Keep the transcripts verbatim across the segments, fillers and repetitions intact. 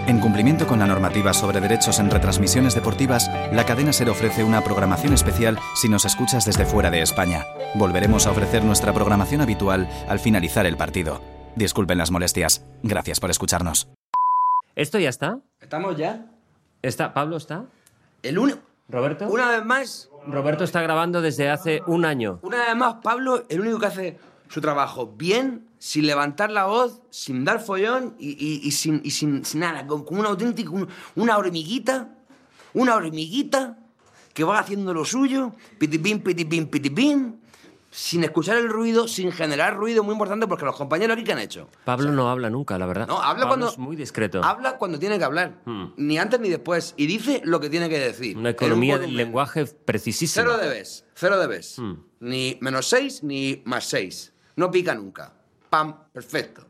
En cumplimiento con la normativa sobre derechos en retransmisiones deportivas, la cadena SER ofrece una programación especial si nos escuchas desde fuera de España. Volveremos a ofrecer nuestra programación habitual al finalizar el partido. Disculpen las molestias. Gracias por escucharnos. ¿Esto ya está? ¿Estamos ya? ¿Está? ¿Pablo está? El único... ¿Roberto? Una vez más... Roberto está grabando desde hace un año. Una vez más, Pablo, el único que hace su trabajo bien, sin levantar la voz, sin dar follón y, y, y, sin, y sin, sin nada, con, con una auténtica, un, una hormiguita, una hormiguita que va haciendo lo suyo, pitipín, pitipín, pitipín, sin escuchar el ruido, sin generar ruido, muy importante, porque los compañeros aquí, ¿qué han hecho? Pablo o sea, no habla nunca, la verdad. No, habla Pablo cuando... es muy discreto. Habla cuando tiene que hablar, hmm. ni antes ni después, y dice lo que tiene que decir. Una economía un del lenguaje precisísima. Cero de vez, cero de vez. Hmm. Ni menos seis, ni más seis. No pica nunca. Pam, perfecto.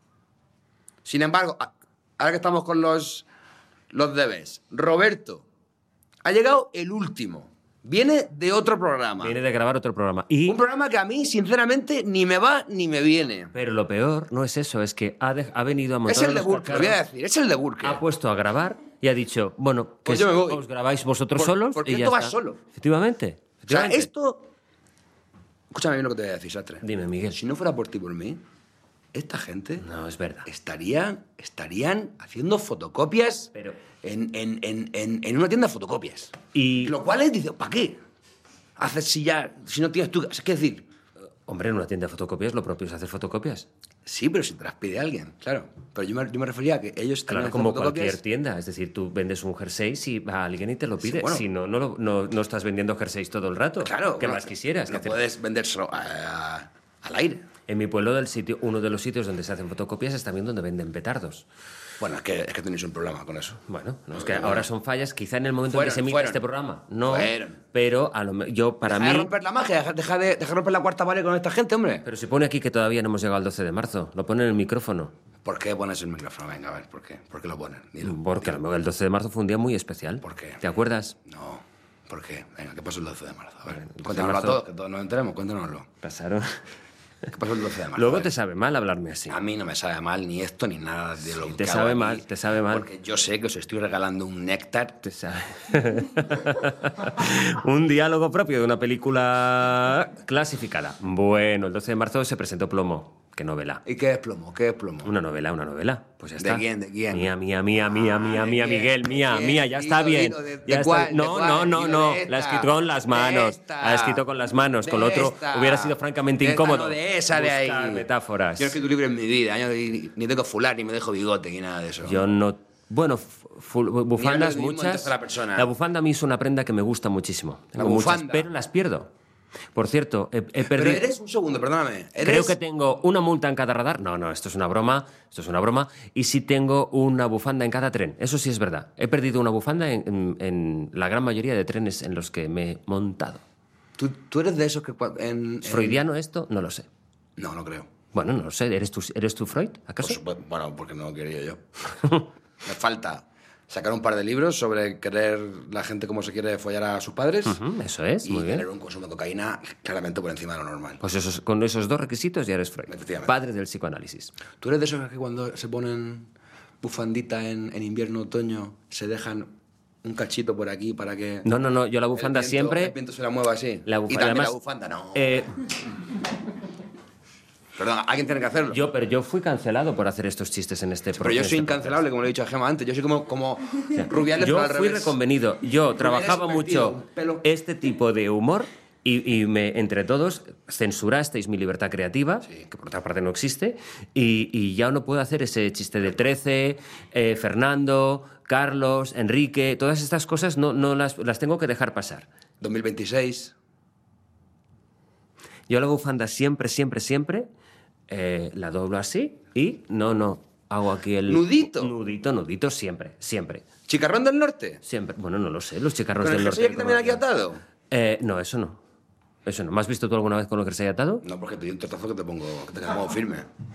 Sin embargo, ahora que estamos con los, los debes, Roberto, ha llegado el último. Viene de otro programa. Viene de grabar otro programa. Y... un programa que a mí, sinceramente, ni me va ni me viene. Pero lo peor no es eso, es que ha, de, ha venido a montar... Es el de Burke, lo voy a decir, es el de Burke. Ha puesto a grabar y ha dicho, bueno, que pues es, os grabáis vosotros por, solos porque y ya esto está. va solo. Efectivamente. efectivamente. O sea, esto... Escúchame bien lo que te voy a decir, Sastre. Dime, Miguel. Si no fuera por ti por mí, esta gente... No, es verdad. Estarían, estarían haciendo fotocopias Pero... en, en, en, en, en una tienda de fotocopias. Y... Lo cual es, dice, ¿para qué? Haces si ya... Si no tienes tú... Es que decir... Hombre, en una tienda de fotocopias lo propio es hacer fotocopias. Sí, pero si te las pide alguien, claro. Pero yo me, yo me refería a que ellos... Claro, como cualquier tienda. Es decir, tú vendes un jersey si va alguien y te lo pide. Sí, bueno, si no, no, no, no estás vendiendo jerseys todo el rato. Claro. ¿Qué bueno, más quisieras? No hacer... puedes vendérselo a, a, al aire. En mi pueblo, del sitio, uno de los sitios donde se hacen fotocopias es también donde venden petardos. Bueno, es que, es que tenéis un problema con eso. Bueno, no, es que bueno. Ahora son fallas, quizá en el momento fueron, en que se emite este programa. No, fueron. Pero a lo, yo, para deja mí... de romper la magia, deja, deja, de, deja de romper la cuarta pared con esta gente, hombre. Pero se pone aquí que todavía no hemos llegado al doce de marzo. Lo pone en el micrófono. ¿Por qué pones el micrófono? Venga, a ver, ¿por qué? ¿Por qué lo ponen? Dilo, Porque dilo. el doce de marzo fue un día muy especial. ¿Por qué? ¿Te acuerdas? No. ¿Por qué? Venga, ¿qué pasó el doce de marzo? A ver, Bueno, cuéntanoslo a todos, que todos nos enteremos, cuéntanoslo. Pasaron... ¿Qué pasó el doce de marzo? Luego te sabe mal hablarme así. A mí no me sabe mal ni esto ni nada de lo sí, que te hago sabe aquí, mal, te sabe mal. Porque yo sé que os estoy regalando un néctar. Te sabe. Un diálogo propio de una película clasificada. Bueno, el doce de marzo se presentó Plomo. ¿Qué novela? ¿Y qué es Plomo? ¿Qué es Plomo? Una novela, una novela. Pues ya está. ¿De quién? ¿De quién? Mía, mía, mía, mía, mía, mía, Miguel, mía, mía, ya está bien. ¿De, de, ya de está. cuál? No, ¿De cuál? no, no, no. De La ha escrito con las manos. La ha escrito con las manos. Con lo otro esta. hubiera sido francamente de incómodo. Esta, no, de esa de ahí. Buscar metáforas. Yo no he escrito libro en mi vida. Yo ni, ni tengo fular, ni me dejo bigote, ni nada de eso. Yo no... Bueno, bufandas Ni muchas. La, la bufanda a mí es una prenda que me gusta muchísimo. Tengo la bufanda. Muchas, pero las pierdo. Por cierto, he, he perdido... Pero eres un segundo, perdóname. ¿Eres... Creo que tengo una multa en cada radar. No, no, esto es una broma. Esto es una broma. Y sí tengo una bufanda en cada tren. Eso sí es verdad. He perdido una bufanda en, en, en la gran mayoría de trenes en los que me he montado. ¿Tú, tú eres de esos que... En, ¿Es freudiano esto? No lo sé. No, no creo. Bueno, no lo sé. ¿Eres tú, ¿eres tú Freud, acaso? Pues, bueno, porque no lo quería yo. Me falta sacar un par de libros sobre querer la gente como se quiere follar a sus padres. Uh-huh, eso es, y muy bien. tener un consumo de cocaína claramente por encima de lo normal. Pues esos, con esos dos requisitos ya eres Freud. Efectivamente. Padre del psicoanálisis. ¿Tú eres de esos que cuando se ponen bufandita en, en invierno otoño se dejan un cachito por aquí para que... No, no, no. Yo la bufanda el viento, siempre... El viento se la mueva así. La bufanda, y también además, la bufanda, no. Eh, Perdón, alguien tiene que hacerlo. Yo, pero yo fui cancelado por hacer estos chistes en este programa. Pero yo soy este incancelable, como le he dicho a Gemma antes. Yo soy como, como Rubiales, yo pero al fui revés. reconvenido. Yo trabajaba invertido, mucho pelo. este tipo de humor y, y me, entre todos censurasteis mi libertad creativa, Sí. que por otra parte no existe, y, y ya no puedo hacer ese chiste de trece, eh, Fernando, Carlos, Enrique, todas estas cosas no, no las, las tengo que dejar pasar. dos mil veintiséis. Yo la bufanda siempre, siempre, siempre eh, la doblo así y no, no, hago aquí el... ¿Nudito? Nudito, nudito, siempre, siempre. ¿Chicarrón del Norte? Siempre. Bueno, no lo sé, los chicarrones ¿Con el del norte. jersey aquí también aquí atado? Eh, no, eso no. Eso no. ¿Me has visto tú alguna vez con el jersey atado? No, porque te doy un tortazo que te pongo, que te pongo firme.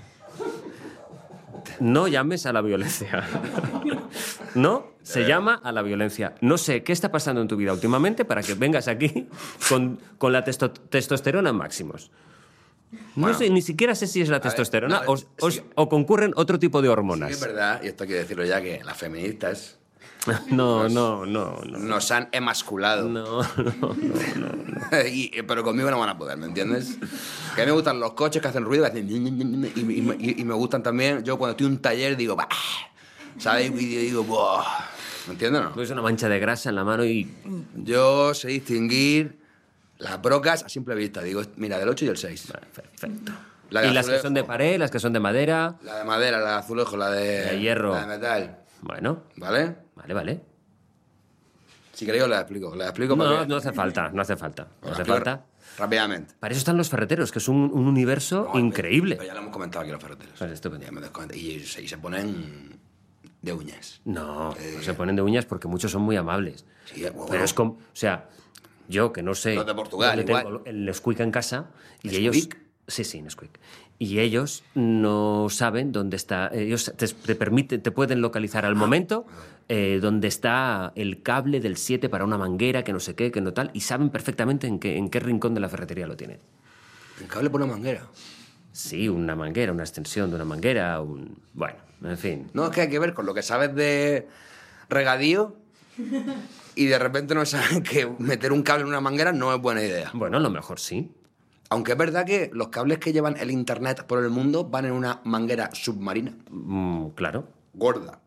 No llames a la violencia. No se llama a la violencia. No sé qué está pasando en tu vida últimamente para que vengas aquí con, con la testo- testosterona en máximos. No Bueno. sé, ni siquiera sé si es la testosterona no, o, es- o- sí. o concurren otro tipo de Sí, hormonas. es verdad, y esto hay que decirlo ya, que las feministas No, no, no, no. nos han emasculado. No, no, no. Y- pero conmigo no van a poder, ¿me entiendes? Que a mí me gustan los coches que hacen ruido y, hacen y, y- y- y me gustan también. Yo cuando estoy en un taller digo, bah, ¿sabes? Y digo, "Buah". ¿Me entiendes o no? Pues una mancha de grasa en la mano y... Yo sé distinguir las brocas a simple vista. Digo, mira, del ocho y del seis. Perfecto. La de y las que azulejo. son de pared, las que son de madera... La de madera, la de azulejo, la de... La de hierro. La de metal. Bueno, ¿Vale? vale, vale. Si queréis os la explico. La explico No, porque... no hace falta, no hace falta. No os la hace explico falta. Rápidamente. Para eso están los ferreteros, que es un, un universo No, increíble. pero ya lo hemos comentado aquí los ferreteros. Vale, estupendo. Ya me desconecto. Y, se, y se ponen de uñas. No, Eh, no se ponen de uñas porque muchos son muy amables. Sí, bueno. Pero es como... O sea, yo que no sé... Los de Portugal, dónde igual. tengo el Nesquik en casa y ¿Nesquik? ellos... Sí, sí, Nesquik. Y ellos no saben dónde está... Ellos te, te permiten, te pueden localizar al momento eh, dónde está el cable del siete para una manguera, que no sé qué, que no tal, y saben perfectamente en qué, en qué rincón de la ferretería lo tienen. El cable por una manguera. Sí, una manguera, una extensión de una manguera, un... Bueno, en fin. No, es que hay que ver con lo que sabes de regadío y de repente no saben que meter un cable en una manguera no es buena idea. Bueno, a lo mejor sí. Aunque es verdad que los cables que llevan el internet por el mundo van en una manguera submarina. Mm, claro. Gorda.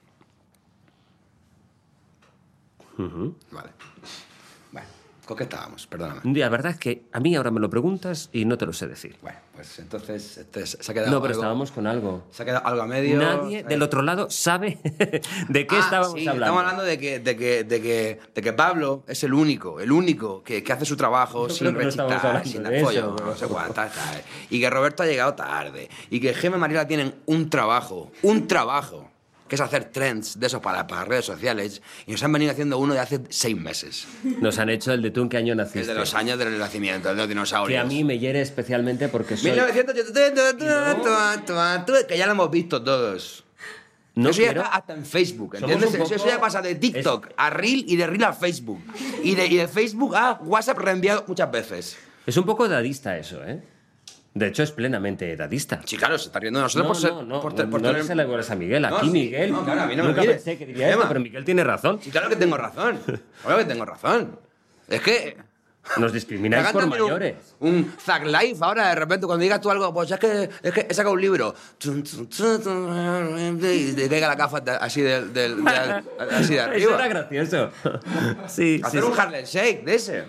Ujú. Vale. Bueno, ¿con qué estábamos? Perdóname. La verdad es que a mí ahora me lo preguntas y no te lo sé decir. Bueno, pues entonces este, se ha quedado No, pero algo, estábamos con algo. se ha quedado algo a medio. Nadie del otro lado sabe de qué Ah, estábamos sí, hablando. Estamos hablando de que, de que, de que, de que Pablo es el único, el único que, que hace su trabajo Yo sin creo que no estamos rechistar, hablando sin de apoyo, eso, pero- no sé cuántas, ¿sabes? Y que Roberto ha llegado tarde. Y que Gemma y Mariela tienen un trabajo, un trabajo, que es hacer trends de esos para, para redes sociales. Y nos han venido haciendo uno de hace seis meses. Nos han hecho el de tú en qué año naciste. El de los años del nacimiento, el de los dinosaurios. Que a mí me hiere especialmente porque soy... mil novecientos ochenta y tres, que ya lo hemos visto todos. No eso ya quiero- está hasta en Facebook, Somos ¿entiendes? un Eso- Eso poco- ya pasa de TikTok a Reel y de Reel a Facebook. Y de, y de Facebook a WhatsApp reenviado muchas veces. Es un poco edadista eso, ¿eh? De hecho, es plenamente edadista. Sí, claro, se está riendo de nosotros No, por ser... no, no, por, te- por no tener- le se la iguales a Miguel. No, Aquí sí. Miguel... No, claro, a mí no me nunca mire. pensé que diría esto, Emma. pero Miguel tiene razón. Sí, claro que tengo razón. Claro que tengo razón. Es que... Nos discrimináis Hagan por también un- mayores. Un, Zack Life ahora, de repente, cuando digas tú algo, pues es que, es que he sacado un libro. Tun, tun, tun, tun, y te caiga la gafa de- así del, del, del- así de Eso arriba. era gracioso. Sí, Hacer sí, un sí. Harlem Shake de ese.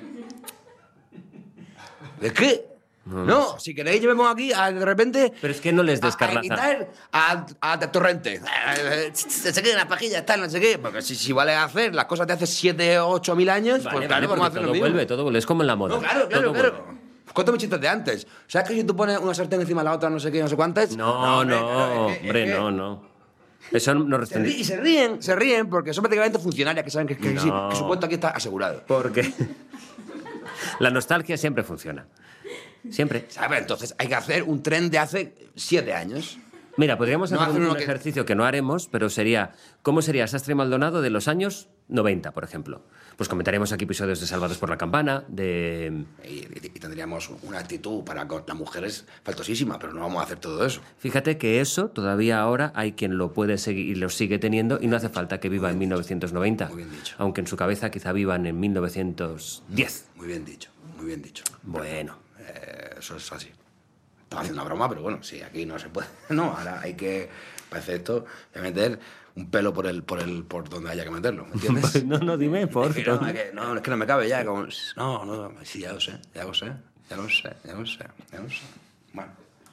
¿De qué? No, si queréis llevemos aquí a, de repente... Pero es que no les a- descarnaza. A editar a, a Torrente. Se sé qué, las pajillas, tal, no sé qué. Porque si, si vale hacer las cosas de hace siete o ocho mil años, Vale, pues vale, claro, vamos a porque hacer lo todo mismo. vuelve, todo vuelve. Es como en la moda. No, claro, claro, Todo claro. vuelve. Cuéntame chistes de antes. ¿Sabes que si tú pones una sartén encima de la otra, no sé qué, no sé cuántas? No, hombre, no, claro, es que- hombre, es que- no, no. Eso no Se rí- responde. Y se ríen, se ríen, porque son prácticamente funcionarias que saben que, que, No. sí, que su puesto aquí está asegurado. Porque la nostalgia siempre funciona. Siempre. ¿Sabes? Entonces hay que hacer un tren de hace siete años. Mira, podríamos No hacer hacer un, uno un que- ejercicio que no haremos, pero sería, ¿cómo sería Sastre y Maldonado de los años noventa, por ejemplo? Pues comentaremos aquí episodios de Salvados por la Campana, de... Y, y- y tendríamos una actitud para con las mujeres faltosísima, pero no vamos a hacer todo eso. Fíjate que eso todavía ahora hay quien lo puede seguir y lo sigue teniendo y no hace falta que viva en mil novecientos noventa. Muy bien dicho. Aunque en su cabeza quizá vivan en mil novecientos diez. Muy bien dicho, muy bien dicho. Bueno. Eh, eso es así. Estaba haciendo una broma, pero bueno, sí, aquí no se puede. No, ahora hay que, para hacer esto, hay que meter un pelo por el, por el, por donde haya que meterlo, ¿me entiendes? No, no, dime, por Es que no, es que no, es que no me cabe ya. Como, no, no, sí, ya lo sé, ya lo sé, ya lo sé, ya lo sé, ya lo sé. Bueno.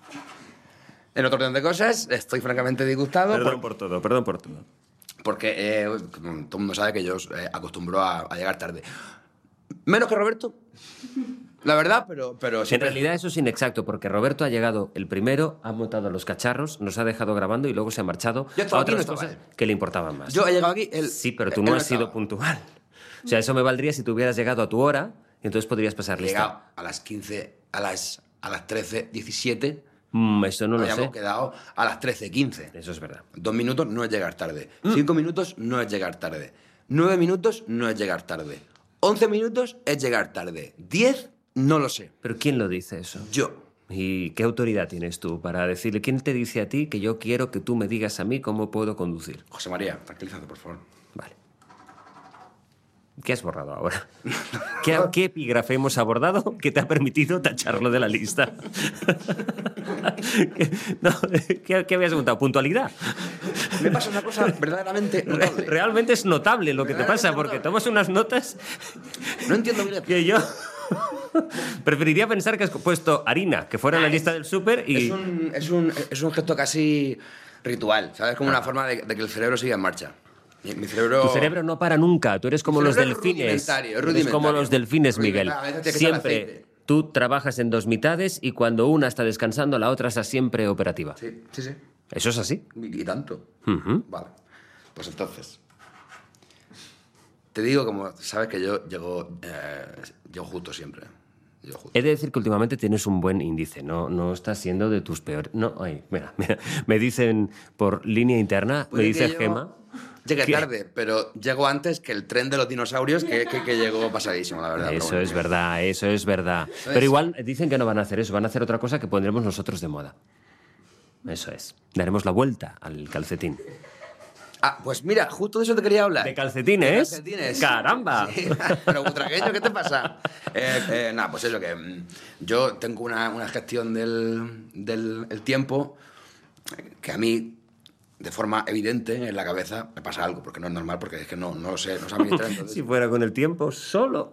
En otro orden de cosas, estoy francamente disgustado por- por todo, perdón por todo. porque eh, todo el mundo sabe que yo eh, acostumbro a, a llegar tarde. Menos que Roberto, la verdad, pero, pero En siempre... realidad eso es inexacto, porque Roberto ha llegado el primero, ha montado los cacharros, nos ha dejado grabando y luego se ha marchado Yo a estaba aquí, otras no estaba cosas él. que le importaban más. Yo he llegado aquí... El, Sí, pero tú él no has estaba. sido puntual. O sea, eso me valdría si tú hubieras llegado a tu hora y entonces podrías pasar He llegado lista. a las quince, a las, a las trece diecisiete, Mm, eso no lo habíamos sé. quedado a las trece quince. Eso es verdad. Dos minutos no es llegar tarde. Mm. Cinco minutos no es llegar tarde. Nueve minutos no es llegar tarde. Once minutos es llegar tarde. Diez, no lo sé. ¿Pero quién lo dice eso? Yo. ¿Y qué autoridad tienes tú para decirle, quién te dice a ti que yo quiero que tú me digas a mí cómo puedo conducir? José María, tranquilízate, por favor. Vale. ¿Qué has borrado ahora? ¿Qué, ¿Qué epígrafe hemos abordado que te ha permitido tacharlo de la lista? No, ¿qué, ¿Qué habías preguntado? ¿Puntualidad? Me pasa una cosa verdaderamente notable. Realmente es notable lo que te pasa, porque tomas unas notas... No entiendo bien. Que yo... Preferiría pensar que has puesto harina, que fuera en la lista del súper y... Es un, es, un, es un gesto casi ritual, ¿sabes? Como una forma de, de que el cerebro siga en marcha. Mi, mi cerebro... Tu cerebro no para nunca, tú eres como los delfines. Es rudimentario, es Eres como los delfines, Miguel. Rudimentario. Siempre tú trabajas en dos mitades y cuando una está descansando, la otra está siempre operativa. Sí, sí, sí. ¿Eso es así? Y, y tanto. Uh-huh. Vale. Pues entonces... Te digo, como sabes que yo llego, eh, llego justo siempre. Llego justo. He de decir que últimamente tienes un buen índice, no, no estás siendo de tus peores... No, ay, mira, mira, me dicen por línea interna, Puede me dice que Gema... Llegué que- tarde, pero llego antes que el tren de los dinosaurios, que, que, que llegó pasadísimo, la verdad. pero Eso bueno. es verdad, eso es verdad. Pero igual dicen que no van a hacer eso, van a hacer otra cosa que pondremos nosotros de moda. Eso es. Daremos la vuelta al calcetín. Ah, pues mira, justo de eso te quería hablar. ¿De calcetines? De calcetines. ¡Caramba! Sí, pero butragueño, ¿qué te pasa? Eh, eh, nada, pues eso, que mm, yo tengo una, una gestión del, del el tiempo que a mí, de forma evidente, en la cabeza me pasa algo, porque no es normal, porque es que no, no lo sé, no sé administrar. Entonces, Si fuera con el tiempo solo.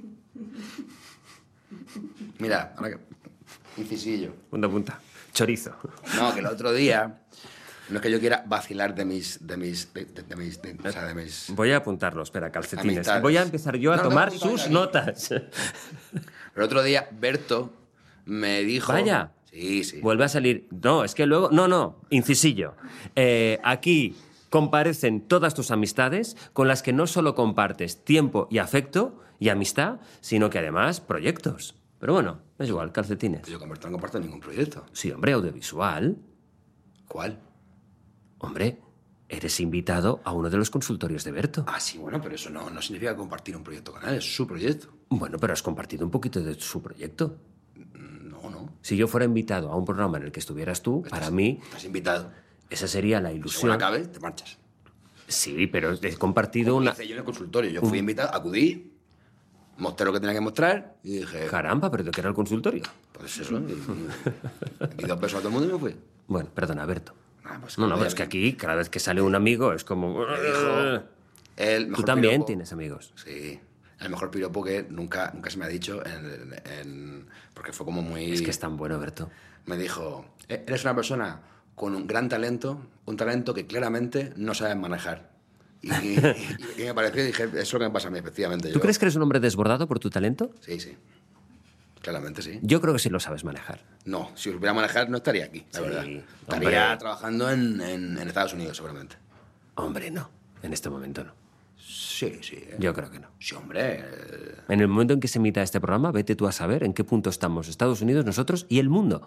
mira, ahora que... Incisillo. Punta a punta. Chorizo. No, que el otro día... No es que yo quiera vacilar de mis... De mis, de, de- de mis, de- o sea, de mis... Voy a apuntarlo, espera, calcetines. Amistades. Voy a empezar yo a No, no, tomar no, sus no, no. notas. El otro día Berto me dijo... Vaya. Sí, sí. Vuelve a salir. No, es que luego. No, no, incisillo. Eh, aquí comparecen todas tus amistades con las que no solo compartes tiempo y afecto y amistad, sino que además proyectos. Pero bueno, es igual, calcetines. Yo con Berto no comparto ningún proyecto. Sí, hombre, audiovisual. ¿Cuál? Hombre, eres invitado a uno de los consultorios de Berto. Ah, sí, bueno, pero eso no, no significa compartir un proyecto con él, es su proyecto. Bueno, pero has compartido un poquito de su proyecto. No, no. Si yo fuera invitado a un programa en el que estuvieras tú, para mí, Estás invitado. esa sería la Según ilusión. acabe, te marchas. Sí, pero he compartido Como una... hice yo en el consultorio. Yo fui invitado, acudí, mostré lo que tenía que mostrar y dije... Caramba, pero ¿de qué era el consultorio? Pues eso, y, y, y dos besos a todo el mundo y me fui. Bueno, perdona, Berto. Ah, pues No, no, que pero es que aquí, cada vez que sale un amigo, es como... dijo, el Tú mejor también piropo- tienes amigos. Sí. El mejor piropo que nunca, nunca se me ha dicho en, en- porque fue como muy... Es que es tan bueno, Berto. Me dijo, "E- eres una persona con un gran talento, un talento que claramente no sabes manejar. Y, y- y- y me pareció y dije, eso es lo que me pasa a mí, efectivamente. ¿Tú crees que eres un hombre desbordado por tu talento? Sí, sí. Claramente sí. Yo creo que sí lo sabes manejar. No, si os supiera manejar no estaría aquí, la Sí, verdad. hombre. Estaría trabajando en, en- en Estados Unidos, seguramente. Hombre, no. En este momento no. Sí, sí. eh. Yo creo que no. Sí, hombre. eh, En el momento en que se emita este programa, vete tú a saber en qué punto estamos Estados Unidos, nosotros y el mundo.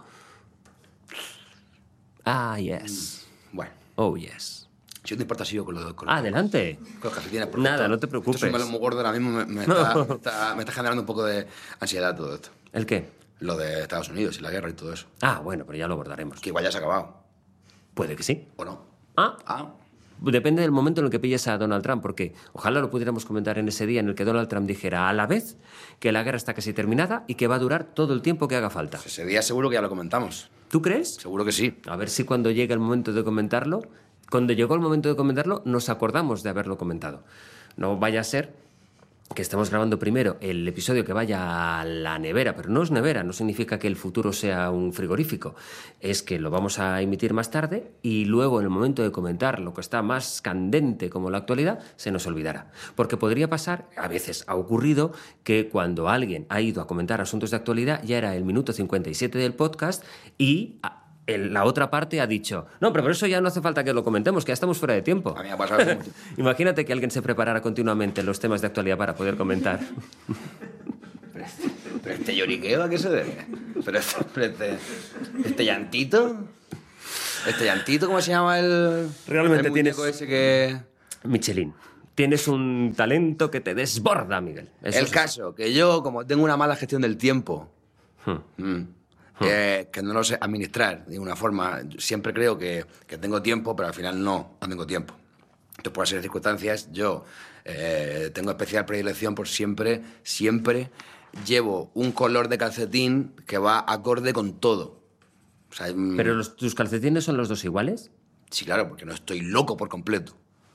Ah, yes. Bueno, Oh, yes. si no te importa, sigo con los con los- Adelante. con los calcetines. porque Nada, esto- no te preocupes. Esto es un melón muy gordo ahora mismo, me, me está, me está- me está generando un poco de ansiedad todo esto. ¿El qué? Lo de Estados Unidos y la guerra y todo eso. Ah, bueno, pero ya lo abordaremos. Que igual ya se ha acabado, Puede que sí. ¿o no? Ah, Ah, depende del momento en el que pilles a Donald Trump, porque ojalá lo pudiéramos comentar en ese día en el que Donald Trump dijera a la vez que la guerra está casi terminada y que va a durar todo el tiempo que haga falta. ese día seguro que ya lo comentamos. ¿Tú crees? Seguro que sí. A ver si cuando llegue el momento de comentarlo, cuando llegó el momento de comentarlo, nos acordamos de haberlo comentado. No vaya a ser que estemos grabando primero el episodio que vaya a la nevera, pero no es nevera, no significa que el futuro sea un frigorífico, es que lo vamos a emitir más tarde y luego en el momento de comentar lo que está más candente como la actualidad, se nos olvidará. Porque podría pasar, a veces ha ocurrido, que cuando alguien ha ido a comentar asuntos de actualidad ya era el minuto cincuenta y siete del podcast y... a- el- la otra parte ha dicho, no, pero por eso ya no hace falta que lo comentemos, que ya estamos fuera de tiempo. A mí me ha pasado eso mucho. Imagínate que alguien se preparara continuamente los temas de actualidad para poder comentar. Pero este, pero este lloriqueo, ¿a qué se debe? Pero este, pero este, este llantito... Este llantito, ¿cómo se llama el... Realmente el muñeco tienes- ese que... Michelin, tienes un talento que te desborda, Miguel. Eso el es- caso, que yo, como tengo una mala gestión del tiempo... Hmm. mm, eh, que no lo sé administrar de una forma. Siempre creo que, que tengo tiempo, pero al final no, no tengo tiempo. Entonces, por esas circunstancias, yo eh, tengo especial predilección por siempre, siempre llevo un color de calcetín que va acorde con todo. O sea, ¿Pero los, tus calcetines son los dos iguales? Sí, claro, porque no estoy loco por completo.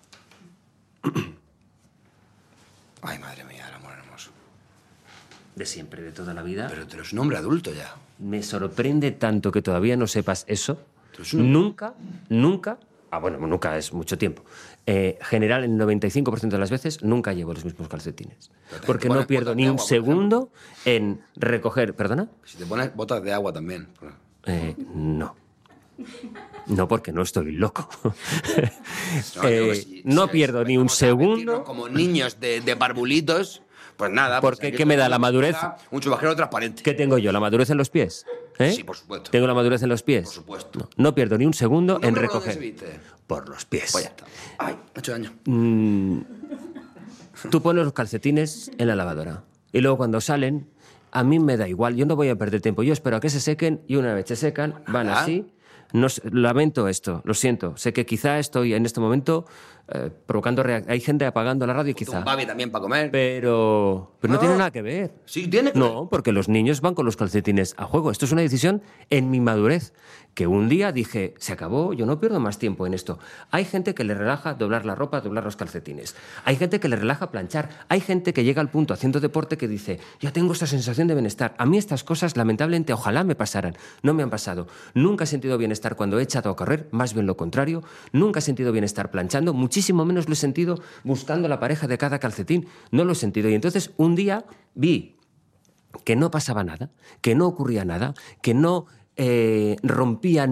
Ay, madre mía, el amor hermoso. De siempre, de toda la vida. Pero te los nombra adulto ya. Me sorprende tanto que todavía no sepas eso. Es un... Nunca, nunca... Ah, bueno, nunca es mucho tiempo. Eh, general, el noventa y cinco por ciento de las veces, nunca llevo los mismos calcetines. Porque no pierdo ni un agua, segundo en recoger... ¿Perdona? Si te pones botas de agua también. Eh, no. No, porque no estoy loco. No, eh, si, no si, pierdo si, ni un segundo. Como niños de, de barbulitos, pues nada. Porque pues, ¿qué me da la madurez? Un chubajero transparente. ¿Qué tengo yo? ¿La madurez en los pies? ¿Eh? Sí, por supuesto. ¿Tengo la madurez en los pies? Por supuesto. No, no pierdo ni un segundo en recoger. ¿Dónde se viste? Por los pies. Pues ya está. Ay, ocho años. Mm, tú pones los calcetines en la lavadora y luego cuando salen, a mí me da igual. Yo no voy a perder tiempo. Yo espero a que se sequen y una vez se secan, van Nada. así. No, lamento esto, lo siento. Sé que quizá estoy en este momento eh, provocando... Reac- Hay gente apagando la radio quizá. Un babi también para comer. Pero, pero no Ah. tiene nada que ver. Sí, tiene que No, porque los niños van con los calcetines a juego. Esto es una decisión en mi madurez. Que un día dije, se acabó, yo no pierdo más tiempo en esto. Hay gente que le relaja doblar la ropa, doblar los calcetines. Hay gente que le relaja planchar. Hay gente que llega al punto haciendo deporte que dice, ya tengo esta sensación de bienestar. A mí estas cosas, lamentablemente, ojalá me pasaran. No me han pasado. Nunca he sentido bienestar cuando he echado a correr, más bien lo contrario. Nunca he sentido bienestar planchando, muchísimo menos lo he sentido buscando la pareja de cada calcetín. No lo he sentido. Y entonces un día vi que no pasaba nada, que no ocurría nada, que no eh, rompía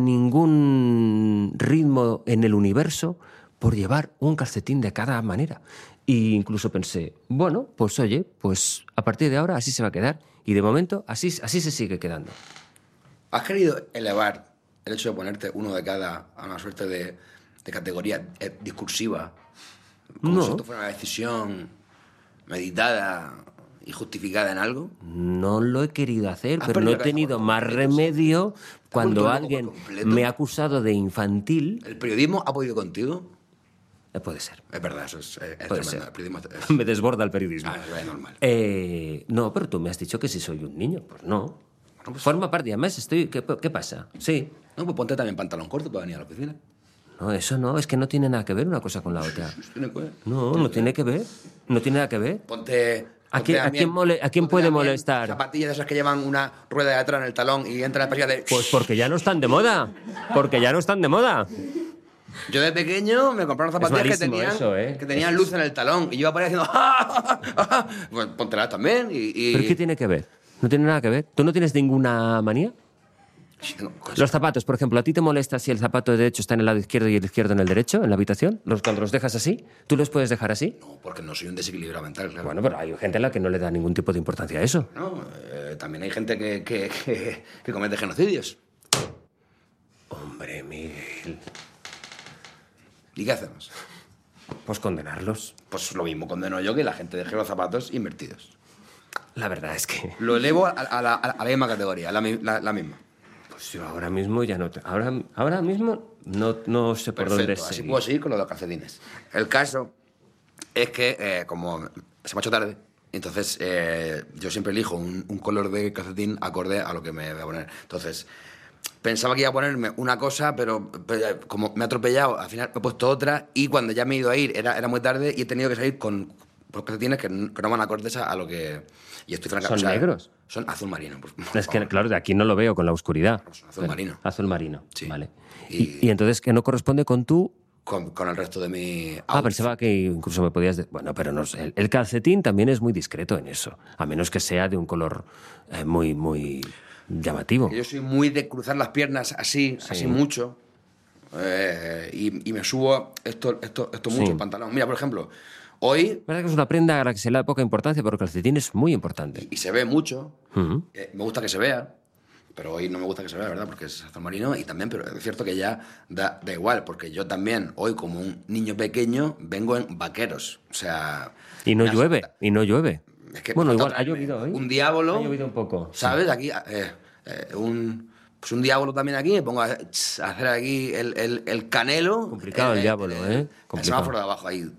ningún ritmo en el universo por llevar un calcetín de cada manera. E incluso pensé, bueno, pues oye, pues a partir de ahora así se va a quedar. Y de momento así, así se sigue quedando. ¿Has querido elevar el hecho de ponerte uno de cada a una suerte de, de categoría eh, discursiva? Como No. si esto fuera una decisión meditada y justificada en algo. No lo he querido hacer, Has pero no perdido he la cabeza tenido por más completo, remedio Te has cuando vuelto loco alguien por completo. me ha acusado de infantil. ¿El periodismo ha podido contigo? Eh, puede ser. Es verdad, eso es, es Puede tremendo. ser. El periodismo es- Me desborda el periodismo. Ah, es normal. Eh, no, pero tú me has dicho que si soy un niño. Pues no. pues- Forma parte. Además, estoy... ¿Qué, qué pasa? Sí. No, pues ponte también pantalón corto para venir a la oficina. No, eso no. Es que no tiene nada que ver una cosa con la otra. Tiene que ver. No, no tiene que ver. No tiene nada que ver. Ponte... ¿A ponte quién- a también- quién mole- a quién ponte puede también molestar? Zapatillas de esas que llevan una rueda de atrás en el talón y entra la pasilla de... Pues porque ya no están de moda. Porque ya no están de moda. Yo de pequeño me compraron zapatillas que malísimo tenían, eso, ¿eh? que tenían luz en el talón y yo iba por ahí haciendo... ¡Ah, ah, ah! Pues póntelas también y... y... ¿Pero qué tiene que ver? No tiene nada que ver. ¿Tú no tienes ninguna manía? Sí, tengo cosas. Los zapatos, por ejemplo, ¿a ti te molesta si el zapato derecho está en el lado izquierdo y el izquierdo en el derecho, en la habitación? Los, cuando los dejas así, ¿tú los puedes dejar así? No, porque no soy un desequilibrio mental, claro. Bueno, pero hay gente a la que no le da ningún tipo de importancia a eso. No, eh, también hay gente que, que, que, que comete genocidios. Hombre, Miguel. ¿Y qué hacemos? Pues condenarlos. Pues lo mismo condeno yo que la gente deje los zapatos invertidos. La verdad es que... Lo elevo a, a la, a la misma categoría, a la, mi- la- la misma. Pues yo ahora mismo ya no... te- Ahora, ahora mismo no, no sé por dónde Perfecto, así seguir. puedo seguir con los calcetines. El caso es que, eh, como se me ha hecho tarde, entonces eh, yo siempre elijo un, un color de calcetín acorde a lo que me voy a poner. Entonces, pensaba que iba a ponerme una cosa, pero, pero como me ha atropellado, al final me he puesto otra y cuando ya me he ido a ir era, era muy tarde y he tenido que salir con los calcetines que, no- que no van acordes a, a lo que... Y estoy franca- ¿Son negros? Son azul marino. Por, por Es que, favor. claro, de aquí no lo veo con la oscuridad. Son azul marino. Azul marino, Sí. vale. Y- Y, y entonces que no corresponde con tu... Con, con el resto de mi... Ah, outfit. pensaba que incluso me podías... de- Bueno, pero no sé. El, el calcetín también es muy discreto en eso. A menos que sea de un color eh, muy, muy llamativo. Yo soy muy de cruzar las piernas así, así mucho. eh, y, y me subo esto, esto, esto mucho Sí. el pantalón. Mira, por ejemplo, hoy, Es verdad que es una prenda a la que se le da poca importancia, pero el calcetín es muy importante. y se ve mucho, Ujú. eh, me gusta que se vea, pero hoy no me gusta que se vea, ¿verdad? Porque es azul marino y también, pero es cierto que ya da, da igual, porque yo también, hoy como un niño pequeño, vengo en vaqueros. O sea... Y no me llueve, falta- y no llueve. es que me Bueno, falta igual, ha traerme llovido hoy. Un diablo... Ha llovido un poco. ¿Sabes? Aquí... eh, eh, un, pues un diablo también aquí, me pongo a, a hacer aquí el, el, el canelo. Complicado el, el diablo, ¿eh? El semáforo de abajo ahí.